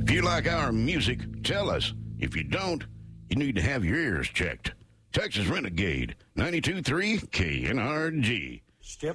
If you like our music, tell us. If you don't, you need to have your ears checked. Texas Renegade, 92.3 KNRG. Step